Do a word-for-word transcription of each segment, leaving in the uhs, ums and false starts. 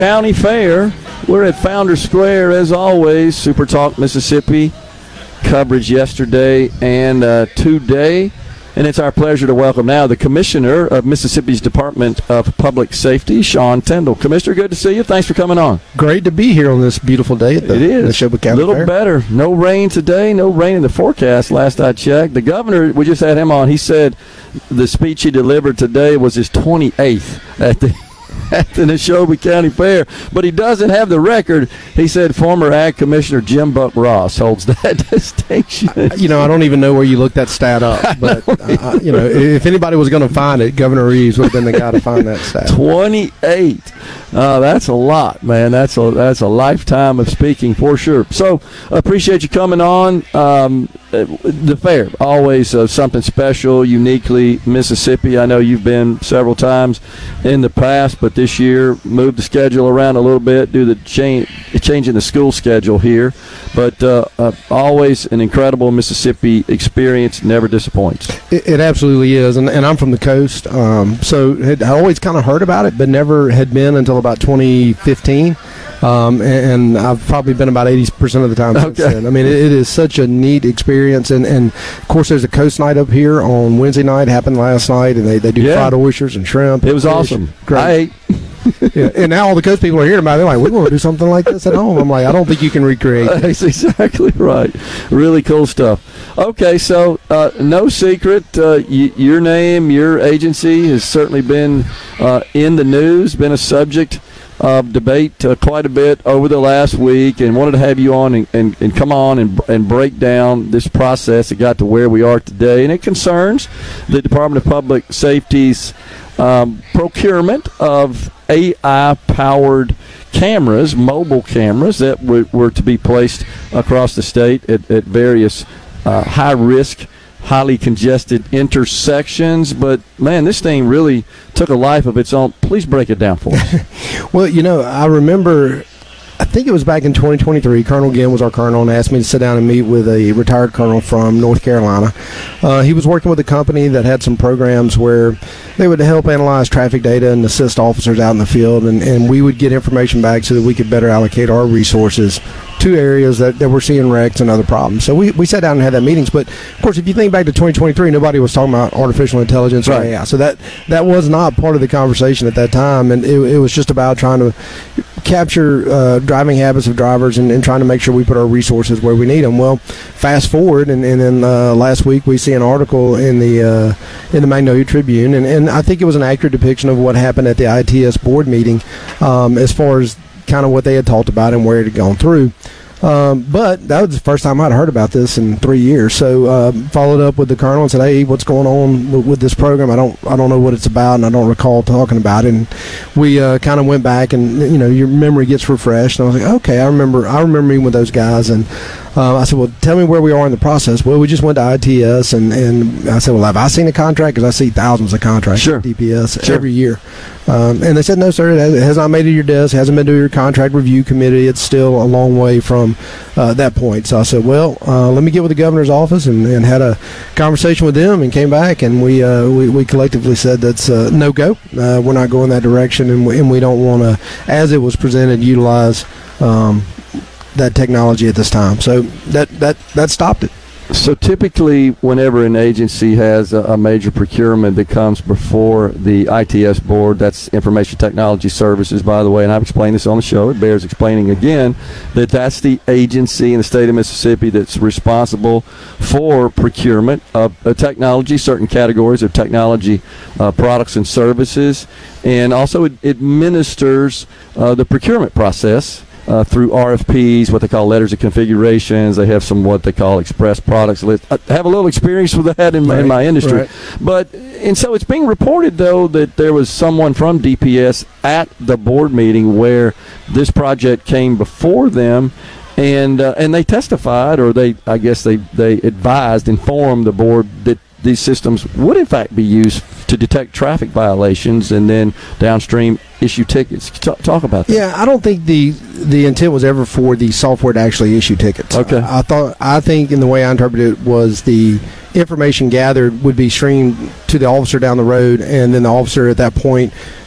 County Fair. We're at Founders Square as always. Super Talk Mississippi coverage yesterday and uh, today. And it's our pleasure to welcome now the Commissioner of Mississippi's Department of Public Safety, Sean Tindell. Commissioner, good to see you. Thanks for coming on. Great to be here on this beautiful day at the, it is. the Neshoba County A little Fair. better. No rain today. No rain in the forecast last I checked. The governor, we just had him on, he said the speech he delivered today was his twenty-eighth at the at the Neshoba County Fair, but he doesn't have the record. He said former Ag Commissioner Jim Buck Ross holds that distinction. You know, I don't even know where you looked that stat up, but, uh, you know, if anybody was going to find it, Governor Reeves would have been the guy to find that stat. twenty-eight. Uh, that's a lot, man. That's a, that's a lifetime of speaking for sure. So, appreciate you coming on. Um, the fair, always uh, something special, uniquely Mississippi. I know you've been several times in the past, but this year moved the schedule around a little bit due to the change, changing the school schedule here. But uh, uh, always an incredible Mississippi experience, never disappoints. It, it absolutely is, and, and I'm from the coast, um, so had, I always kind of heard about it, but never had been until about twenty fifteen. Um, and, and I've probably been about eighty percent of the time since okay. then. I mean, it, it is such a neat experience. And, and, of course, there's a coast night up here on Wednesday night. It happened last night, and they, they do yeah. fried oysters and shrimp. It was fish. awesome. Great. I ate. Yeah, and now all the coast people are hearing about it. They're like, we want to do something like this at home. I'm like, I don't think you can recreate that. That's exactly right. Really cool stuff. Okay, so uh, no secret, uh, y- your name, your agency has certainly been uh, in the news, been a subject of debate uh, quite a bit over the last week, and wanted to have you on and, and, and come on and, and break down this process that got to where we are today. And it concerns the Department of Public Safety's um, procurement of A I-powered cameras, mobile cameras that w- were to be placed across the state at, at various uh, high-risk, highly congested intersections. But, man, this thing really took a life of its own. Please break it down for us. Well, you know, I remember, I think it was back in twenty twenty-three, Colonel Ginn was our colonel and asked me to sit down and meet with a retired colonel from North Carolina. Uh, he was working with a company that had some programs where they would help analyze traffic data and assist officers out in the field, and, and we would get information back so that we could better allocate our resources to areas that, that we're seeing wrecks and other problems. So we, we sat down and had that meetings. But, of course, if you think back to twenty twenty-three, nobody was talking about artificial intelligence or right. A I. So that, that was not part of the conversation at that time, and it, it was just about trying to capture uh, driving habits of drivers and, and trying to make sure we put our resources where we need them. Well, fast forward, and, and then uh, last week we see an article in the uh, in the Magnolia Tribune, and, and I think it was an accurate depiction of what happened at the I T S board meeting um, as far as kind of what they had talked about and where it had gone through. Um, but that was the first time I'd heard about this in three years. So uh, followed up with the colonel and said, "Hey, what's going on with, with this program? I don't, I don't know what it's about, and I don't recall talking about it." And we uh, kind of went back, and you know, your memory gets refreshed. And I was like, "Okay, I remember. I remember meeting with those guys." And uh, I said, "Well, tell me where we are in the process." Well, we just went to I T S, and, and I said, "Well, have I seen a contract? Because I see thousands of contracts sure. at D P S sure. every year." Um, and they said, "No, sir, it has, it has not made it to your desk. It hasn't been to your contract review committee. It's still a long way from uh, that point." So I said, "Well, uh, let me get with the governor's office," and, and had a conversation with them, and came back, and we uh, we, we collectively said that's uh, no go. Uh, we're not going that direction, and we, and we don't want to, as it was presented, utilize um, that technology at this time. So that that that stopped it. So typically, whenever an agency has a, a major procurement that comes before the I T S board, that's Information Technology Services, by the way, and I've explained this on the show, it bears explaining again, that that's the agency in the state of Mississippi that's responsible for procurement of uh, technology, certain categories of technology uh, products and services, and also it administers uh, the procurement process Uh, through R F Ps, what they call letters of configurations. They have some what they call express products list. I have a little experience with that in my, right, in my industry. Right. But, and so it's being reported, though, that there was someone from D P S at the board meeting where this project came before them, and uh, and they testified, or they, I guess they, they advised, informed the board that these systems would in fact be used to detect traffic violations and then downstream issue tickets. T- talk about that. Yeah, I don't think the the intent was ever for the software to actually issue tickets. Okay. I, I thought I think in the way I interpreted it was the information gathered would be streamed to the officer down the road, and then the officer at that point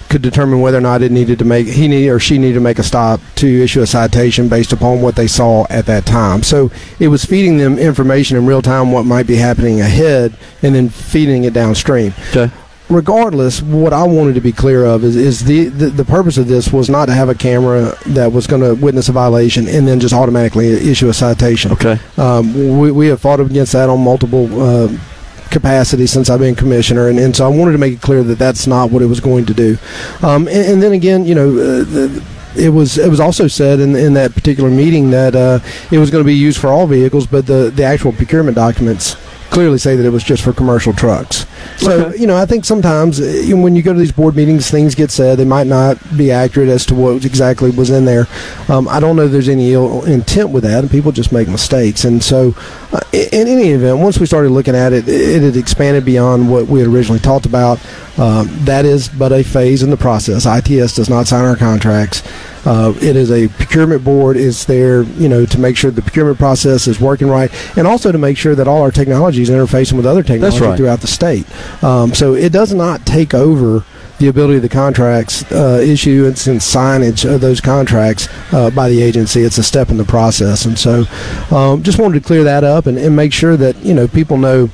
could determine whether or not it needed to make he need or she needed to make a stop to issue a citation based upon what they saw at that time. So it was feeding them information in real time what might be happening ahead, and then feeding it downstream. Okay. Regardless, what I wanted to be clear of is, is the, the the purpose of this was not to have a camera that was going to witness a violation and then just automatically issue a citation. Okay. Um, we we have fought against that on multiple Uh, capacity since I've been commissioner, and, and so I wanted to make it clear that that's not what it was going to do. Um, and, and then again, you know, uh, the, it was it was also said in in that particular meeting that uh, it was going to be used for all vehicles, but the the actual procurement documents clearly say that it was just for commercial trucks. So, okay. you know, I think sometimes uh, when you go to these board meetings, things get said. They might not be accurate as to what exactly was in there. Um, I don't know if there's any ill intent with that, and people just make mistakes. And so, uh, in any event, once we started looking at it, it had expanded beyond what we had originally talked about. Um, that is but a phase in the process. I T S does not sign our contracts. Uh, it is a procurement board. It's there, you know, to make sure the procurement process is working right, and also to make sure that all our technology is interfacing with other technology That's right. throughout the state. Um, so it does not take over the ability of the contracts, uh, issuance and signage of those contracts uh, by the agency. It's a step in the process, and so um, just wanted to clear that up and, and make sure that, you know, people know.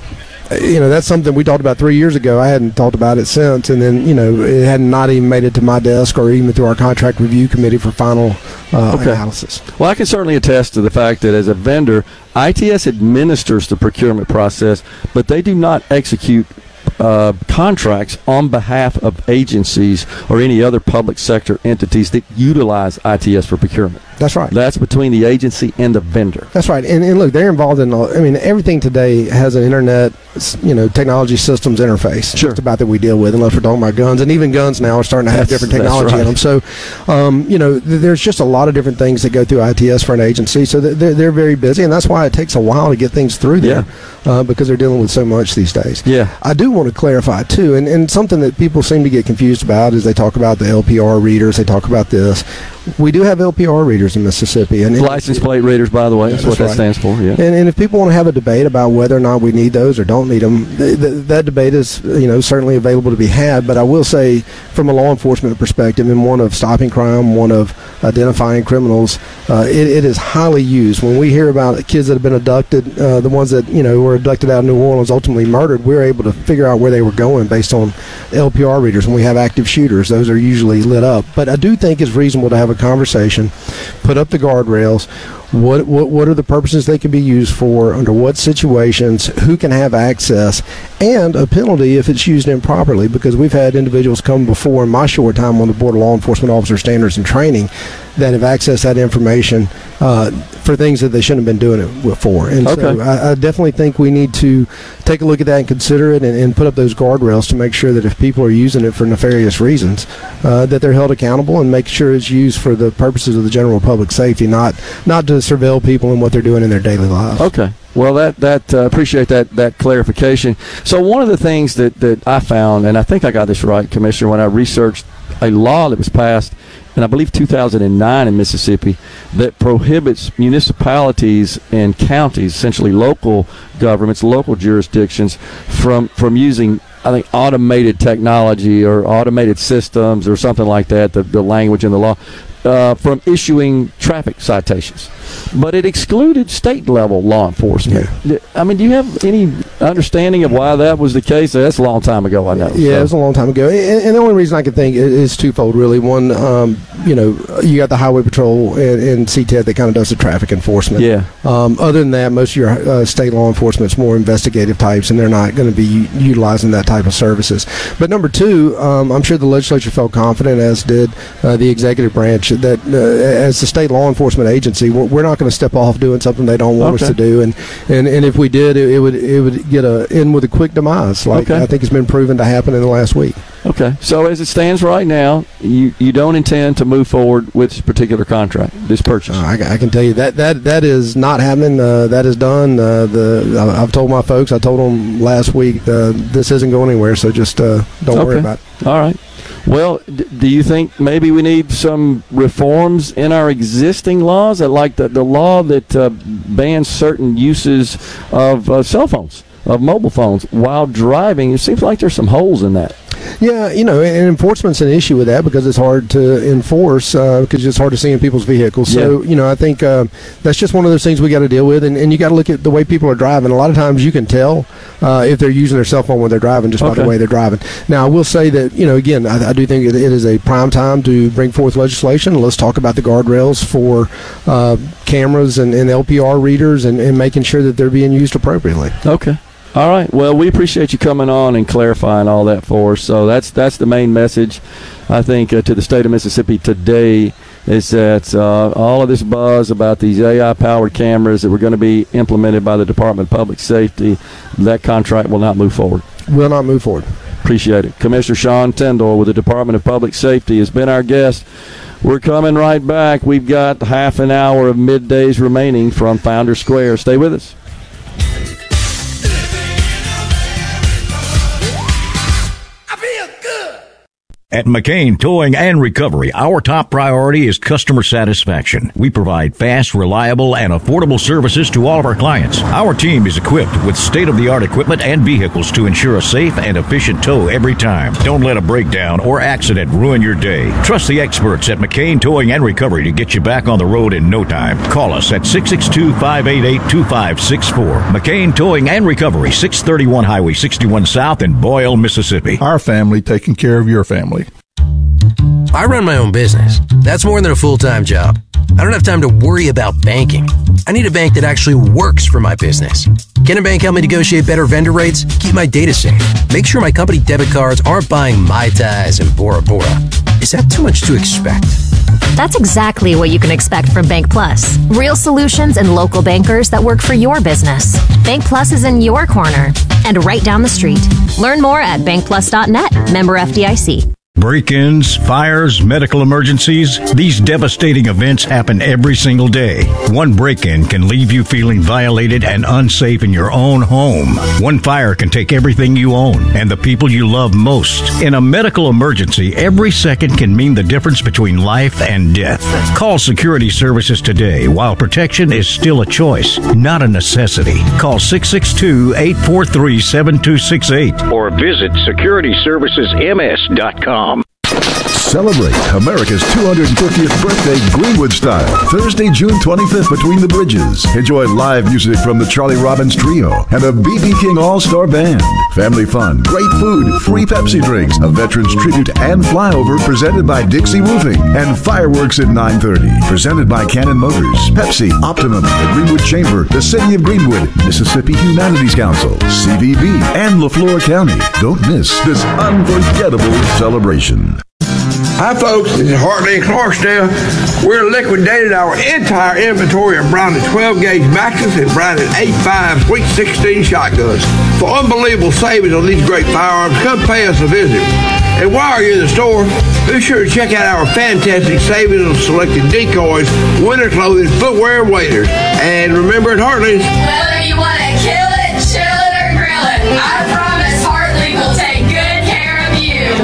You know, that's something we talked about three years ago. I hadn't talked about it since, and then, you know, it had not even made it to my desk or even through our contract review committee for final uh, okay. analysis. Well, I can certainly attest to the fact that as a vendor, I T S administers the procurement process, but they do not execute uh, contracts on behalf of agencies or any other public sector entities that utilize I T S for procurement. That's right. That's between the agency and the vendor. That's right. And, and look, they're involved in, all, I mean, everything today has an internet, you know, technology systems interface. Sure. Just about that we deal with, unless we're talking about guns. And even guns now are starting to have That's- different technology that's right. in them. So, um, you know, th- there's just a lot of different things that go through I T S for an agency. So th- they're, they're very busy, and that's why it takes a while to get things through there, uh, because they're dealing with so much these days. Yeah. I do want to clarify, too, and, and something that people seem to get confused about is they talk about the L P R readers, they talk about this. We do have L P R readers in Mississippi. And License plate readers, by the way, Yeah, that's what that's that right. stands for. Yeah. And, and if people want to have a debate about whether or not we need those or don't need them, th- th- that debate is, you know, certainly available to be had. But I will say, from a law enforcement perspective, and one of stopping crime, one of identifying criminals, uh, it, it is highly used. When we hear about kids that have been abducted, uh, the ones that, you know, were abducted out of New Orleans, ultimately murdered, we're able to figure out where they were going based on L P R readers. When we have active shooters, those are usually lit up. But I do think it's reasonable to have a conversation, put up the guardrails. What, what what are the purposes they can be used for, under what situations, who can have access, and a penalty if it's used improperly, because we've had individuals come before in my short time on the Board of Law Enforcement Officer Standards and Training that have accessed that information uh, for things that they shouldn't have been doing it for. And Okay. so I, I definitely think we need to take a look at that and consider it, and, and put up those guardrails to make sure that if people are using it for nefarious reasons, uh, that they're held accountable, and make sure it's used for the purposes of the general public safety, not not to surveil people and what they're doing in their daily lives. Okay. Well, that that uh, appreciate that that clarification. So one of the things that, that I found, and I think I got this right, Commissioner, when I researched a law that was passed in, I believe, two thousand nine in Mississippi, that prohibits municipalities and counties, essentially local governments, local jurisdictions, from from using, I think, automated technology or automated systems or something like that, the, the language in the law, uh, from issuing traffic citations. But it excluded state-level law enforcement. Yeah. I mean, do you have any understanding of why that was the case? That's a long time ago, I know. Yeah, so. it was a long time ago. And, and the only reason I can think is, is twofold, really. One, um, you know, you got the Highway Patrol and, and C T E D that kind of does the traffic enforcement. Yeah. Um, other than that, most of your uh, state law enforcement is more investigative types, and they're not going to be u- utilizing that type of services. But number two, um, I'm sure the legislature felt confident, as did uh, the executive branch, that uh, as the state law enforcement agency, we're, we're not going to step off doing something they don't want Okay. us to do. And, and, and if we did, it, it would it would get a in with a quick demise, like Okay. I think it's been proven to happen in the last week. Okay. So as it stands right now, you, you don't intend to move forward with this particular contract, this purchase? Uh, I, I can tell you that that, that is not happening. Uh, that is done. Uh, the I- I've told my folks. I told them last week. Uh, this isn't going anywhere. So just uh, don't worry Okay. about it. All right. Well, d- do you think maybe we need some reforms in our existing laws, uh, like the, the law that uh, bans certain uses of uh, cell phones, of mobile phones, while driving? It seems like there's some holes in that. Yeah, you know, and enforcement's an issue with that because it's hard to enforce uh, because it's hard to see in people's vehicles. So, yeah. you know, I think uh, that's just one of those things we got to deal with, and, and you got to look at the way people are driving. A lot of times you can tell uh, if they're using their cell phone when they're driving just okay. by the way they're driving. Now, I will say that, you know, again, I, I do think it, it is a prime time to bring forth legislation. Let's talk about the guardrails for uh, cameras and, and L P R readers and, and making sure that they're being used appropriately. Okay. All right. Well, we appreciate you coming on and clarifying all that for us. So that's that's the main message, I think, uh, to the state of Mississippi today is that uh, all of this buzz about these A I-powered cameras that were going to be implemented by the Department of Public Safety, that contract will not move forward. Will not move forward. Appreciate it. Commissioner Sean Tindall with the Department of Public Safety has been our guest. We're coming right back. We've got half an hour of middays remaining from Founders Square. Stay with us. At McCain Towing and Recovery, our top priority is customer satisfaction. We provide fast, reliable, and affordable services to all of our clients. Our team is equipped with state-of-the-art equipment and vehicles to ensure a safe and efficient tow every time. Don't let a breakdown or accident ruin your day. Trust the experts at McCain Towing and Recovery to get you back on the road in no time. Call us at six six two, five eight eight, two five six four. McCain Towing and Recovery, six thirty-one Highway sixty-one South in Boyle, Mississippi. Our family taking care of your family. I run my own business. That's more than a full-time job. I don't have time to worry about banking. I need a bank that actually works for my business. Can a bank help me negotiate better vendor rates? Keep my data safe. Make sure my company debit cards aren't buying Mai Tais and Bora Bora. Is that too much to expect? That's exactly what you can expect from Bank Plus. Real solutions and local bankers that work for your business. Bank Plus is in your corner and right down the street. Learn more at bank plus dot net. Member F D I C. Break-ins, fires, medical emergencies, these devastating events happen every single day. One break-in can leave you feeling violated and unsafe in your own home. One fire can take everything you own and the people you love most. In a medical emergency, every second can mean the difference between life and death. Call Security Services today while protection is still a choice, not a necessity. Call six six two, eight four three, seven two six eight or visit security services m s dot com. Celebrate America's two hundred fiftieth birthday Greenwood style. Thursday, June twenty-fifth, Between the Bridges. Enjoy live music from the Charlie Robbins Trio and a B B King All-Star Band. Family fun, great food, free Pepsi drinks, a Veterans Tribute and Flyover presented by Dixie Roofing, and fireworks at nine thirty. Presented by Cannon Motors, Pepsi, Optimum, the Greenwood Chamber, the City of Greenwood, Mississippi Humanities Council, C V B, and LaFleur County. Don't miss this unforgettable celebration. Hi folks, this is Hartley and Clarksdale. We're liquidating our entire inventory of Browning twelve gauge Maxes and Browning eight five Sweet sixteen shotguns. For unbelievable savings on these great firearms, come pay us a visit. And while you're in the store, be sure to check out our fantastic savings on selected decoys, winter clothing, footwear, and waders. And remember at Hartley's, whether you want to kill it, chill it, or grill it, I promise Hartley will take good care of you.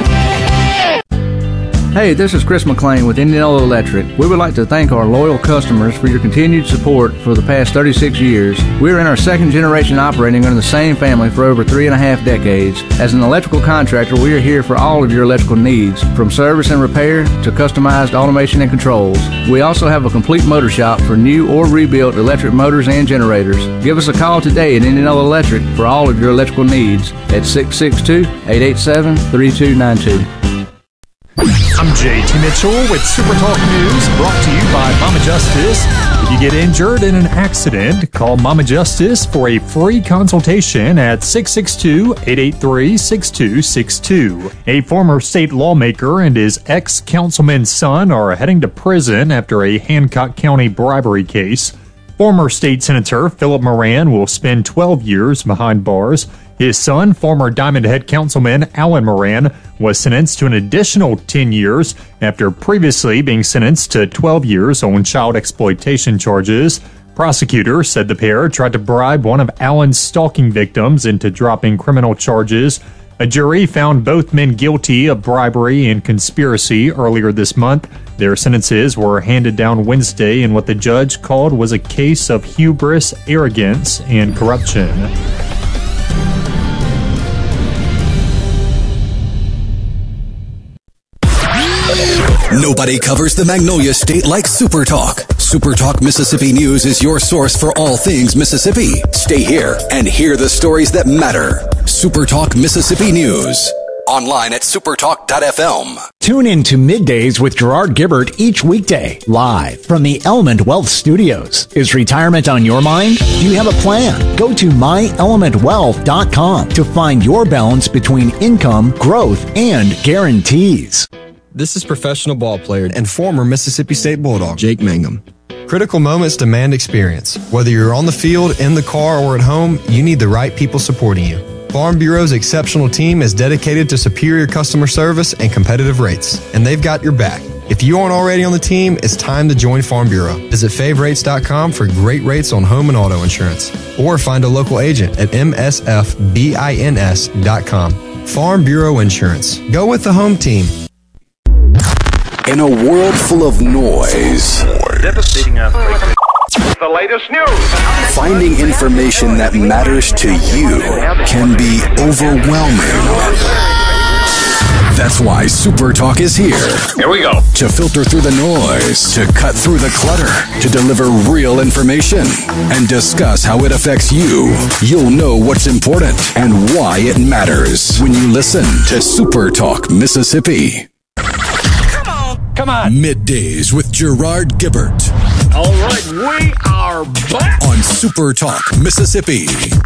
Hey, this is Chris McLean with Indianola Electric. We would like to thank our loyal customers for your continued support for the past thirty-six years. We are in our second generation operating under the same family for over three and a half decades. As an electrical contractor, we are here for all of your electrical needs, from service and repair to customized automation and controls. We also have a complete motor shop for new or rebuilt electric motors and generators. Give us a call today at Indianola Electric for all of your electrical needs at six six two, eight eight seven, three two nine two. I'm J T Mitchell with Super Talk News, brought to you by Mama Justice. If you get injured in an accident, call Mama Justice for a free consultation at six six two, eight eight three, six two six two. A former state lawmaker and his ex-councilman's son are heading to prison after a Hancock County bribery case. Former state senator Philip Moran will spend twelve years behind bars. His son, former Diamond Head Councilman Alan Moran, was sentenced to an additional ten years after previously being sentenced to twelve years on child exploitation charges. Prosecutors said the pair tried to bribe one of Alan's stalking victims into dropping criminal charges. A jury found both men guilty of bribery and conspiracy earlier this month. Their sentences were handed down Wednesday in what the judge called was a case of hubris, arrogance, and corruption. Nobody covers the Magnolia State like Super Talk. Super Talk Mississippi News is your source for all things Mississippi. Stay here and hear the stories that matter. Super Talk Mississippi News. Online at supertalk dot f m. Tune in to Middays with Gerard Gibbert each weekday, live from the Element Wealth Studios. Is retirement on your mind? Do you have a plan? Go to my element wealth dot com to find your balance between income, growth, and guarantees. This is professional ball player and former Mississippi State Bulldog, Jake Mangum. Critical moments demand experience. Whether you're on the field, in the car, or at home, you need the right people supporting you. Farm Bureau's exceptional team is dedicated to superior customer service and competitive rates, and they've got your back. If you aren't already on the team, it's time to join Farm Bureau. Visit fave rates dot com for great rates on home and auto insurance, or find a local agent at m s f bins dot com. Farm Bureau Insurance. Go with the home team. In a world full of noise, devastating earthquake. The latest news. Finding information that matters to you can be overwhelming. That's why Super Talk is here. Here we go. To filter through the noise, to cut through the clutter, to deliver real information, and discuss how it affects you. You'll know what's important and why it matters when you listen to Super Talk Mississippi. Come on. Come on. Middays with Gerard Gibbert. All right, we are back on Super Talk Mississippi.